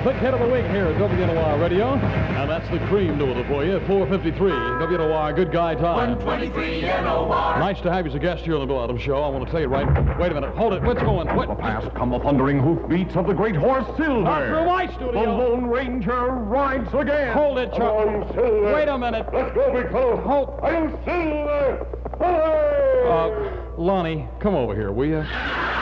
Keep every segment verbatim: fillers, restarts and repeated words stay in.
big hit of the week here at W N O R Radio. And that's the cream doing it for you at four fifty-three. W N O R, good guy time. one twenty-three N O R. Nice to have you as a guest here on the Bill Adams Show. I want to tell you right... Wait a minute. Hold it. What's going... What? Past come the thundering hoofbeats of the great horse Silver. Not through my The studio. Lone Ranger rides again. Hold it, Chuck. Come on, Silver. Wait a minute. Let's go, big fellow. Hold... I'm Silver. Hooray! Uh, Lonnie, come over here, will you?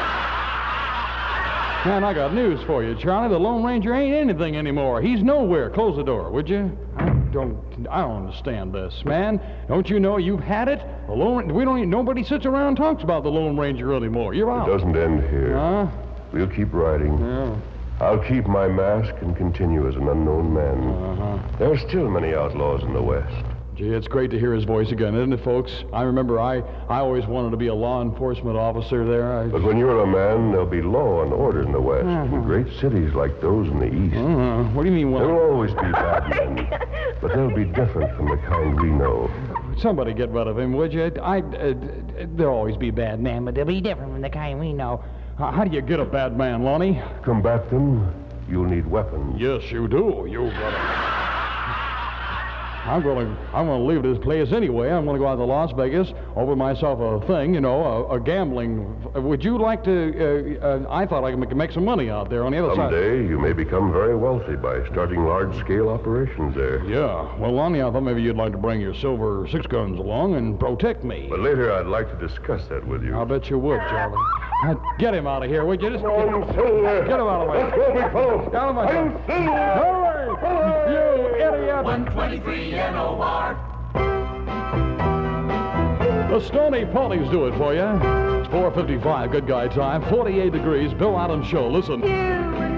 Man, I got news for you, Charlie. The Lone Ranger ain't anything anymore. He's nowhere. Close the door, would you? I don't, I don't understand this, man. Don't you know you've had it? The Lone, we don't. Even, nobody sits around and talks about the Lone Ranger anymore. You're out. It doesn't end here. Huh? We'll keep riding. Yeah. I'll keep my mask and continue as an unknown man. Uh-huh. There are still many outlaws in the West. Gee, it's great to hear his voice again, isn't it, folks? I remember I, I always wanted to be a law enforcement officer there. I... But when you're a man, there'll be law and order in the West. In great cities like those in the East. Uh-huh. What do you mean, There well... will always be bad men, but they'll be different from the kind we know. Somebody get rid of him, would you? I, uh, there'll always be bad men, but They'll be different from the kind we know. how, how do you get a bad man, Lonnie? To combat them, you'll need weapons. Yes, you do. You gotta... I'm going to I'm going to leave this place anyway. I'm going to go out to Las Vegas, open myself a thing, you know, a, a gambling. Would you like to? Uh, uh, I thought I could make, make some money out there on the other side. Someday, you may become very wealthy by starting large-scale operations there. Yeah. Well, Lonnie, I thought maybe you'd like to bring your silver six guns along and protect me. But later, I'd like to discuss that with you. I'll bet you would, Charlie. Uh, Get him out of here, would you? Just Come on, Silver. Get him out of the way. Let's go, big fellow. Get him out of I'm the way. Silver. Hurry! You idiot! one twenty-three N O R. The Stony Ponies do it for you. It's four fifty-five, good guy time, forty-eight degrees, Bill Adams Show. Listen. You